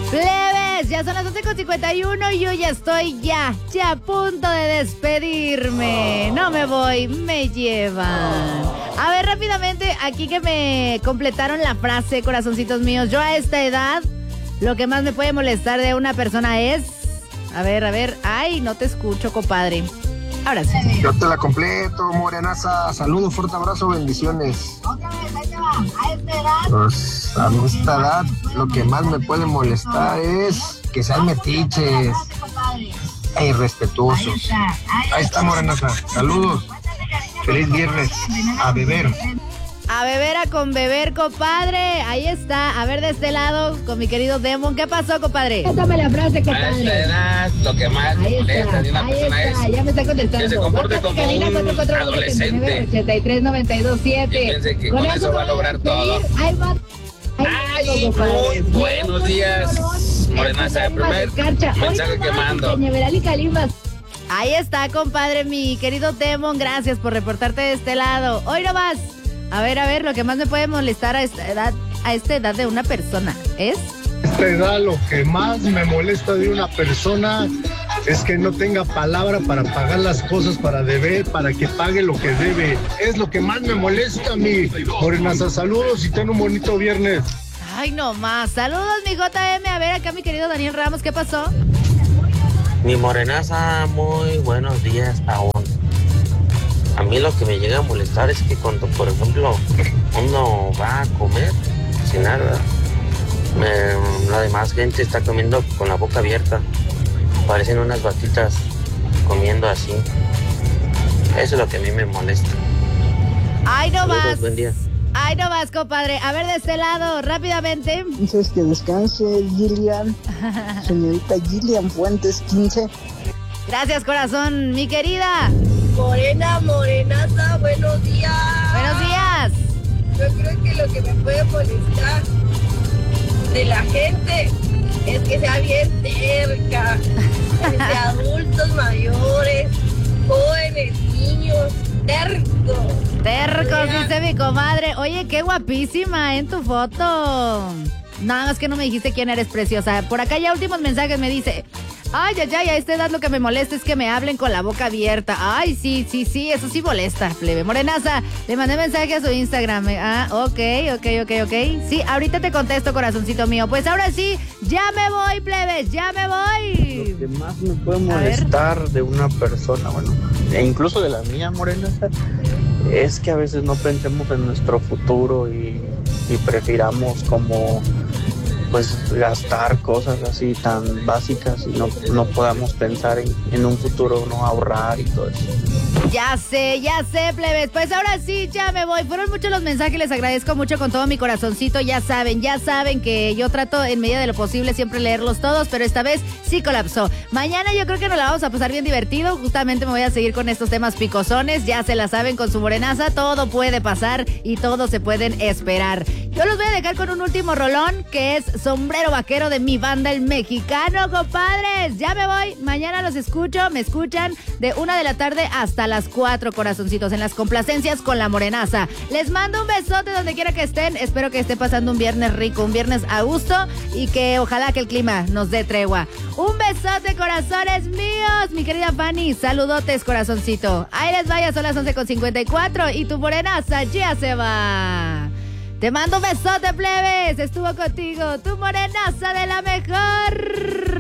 Plebes, ya son las 11:51 y yo ya estoy ya a punto de despedirme. No me voy, me llevan. A ver, rápidamente, aquí que me completaron la frase, corazoncitos míos. Yo a esta edad, lo que más me puede molestar de una persona es... A ver, ay, no te escucho, compadre. Ahora sí. Yo te la completo, morenaza. Saludos, fuerte abrazo, bendiciones. Otra vez, ahí te va. A esta edad. Pues a esta edad lo que más me puede molestar es que sean metiches e irrespetuosos. Ahí está, morenaza. Saludos. Feliz viernes. A beber. A beber, a con beber, compadre. Ahí está. A ver, de este lado, con mi querido Demon. ¿Qué pasó, compadre? Cuéntame la frase, compadre. A esta edad, lo que más me molesta de una persona es ya me está contestando. que se comporte como un adolescente. 83 92 7. Y piense que con eso va a lograr todo. Ahí va. Ay, muy buenos días, morenaza. Primer mensaje que mando. Ahí está, compadre, mi querido Demon. Gracias por reportarte de este lado. Hoy nomás. A ver, lo que más me puede molestar a esta edad de una persona es... A esta edad lo que más me molesta de una persona es que no tenga palabra para pagar las cosas, para deber, para que pague lo que debe. Es lo que más me molesta a mí. Morenaza, saludos y ten un bonito viernes. Ay, no más. Saludos, mi JM. A ver, acá mi querido Daniel Ramos, ¿qué pasó? Mi morenaza, muy buenos días aún. A mí lo que me llega a molestar es que cuando, por ejemplo, uno va a comer, cenar, la demás gente está comiendo con la boca abierta. Parecen unas vaquitas comiendo así. Eso es lo que a mí me molesta. Ay, no Saludos, más. buen día. Ay, no más, compadre. A ver, de este lado, rápidamente. Dices que descanse, Gillian. Señorita Gillian Fuentes 15. Gracias, corazón, mi querida. Morenaza, buenos días. Buenos días. Yo creo que lo que me puede molestar de la gente es que sea bien terca, de adultos mayores, jóvenes, niños, Tercos, dice mi comadre. Oye, qué guapísima en tu foto. Nada más que no me dijiste quién eres, preciosa. Por acá ya últimos mensajes me dice... Ay, a esta edad lo que me molesta es que me hablen con la boca abierta. Ay, sí, eso sí molesta, plebe. Morenaza, le mandé mensaje a su Instagram. Ok. Sí, ahorita te contesto, corazoncito mío. Pues ahora sí, ya me voy, plebes, ya me voy. Lo que más me puede molestar de una persona, bueno, e incluso de la mía, morenaza, es que a veces no pensemos en nuestro futuro y prefiramos como... pues gastar cosas así tan básicas y no podamos pensar en un futuro, no ahorrar y todo eso. Ya sé, plebes. Pues ahora sí, ya me voy. Fueron muchos los mensajes, les agradezco mucho con todo mi corazoncito. Ya saben que yo trato en medida de lo posible siempre leerlos todos, pero esta vez sí colapsó. Mañana yo creo que nos la vamos a pasar bien divertido. Justamente me voy a seguir con estos temas picosones. Ya se la saben con su morenaza. Todo puede pasar y todo se pueden esperar. Yo los voy a dejar con un último rolón que es Sombrero Vaquero de mi banda El Mexicano, compadres. Ya me voy. Mañana los escucho, me escuchan de 1 de la tarde hasta las 4, corazoncitos, en las complacencias con la morenaza. Les mando un besote donde quiera que estén. Espero que estén pasando un viernes rico, un viernes a gusto y que ojalá que el clima nos dé tregua. Un besote, corazones míos. Mi querida Fanny, saludotes, corazoncito. Ahí les vaya, son las 11:54 y tu morenaza ya se va. Te mando un besote, plebes. Estuvo contigo tu morenaza de la mejor.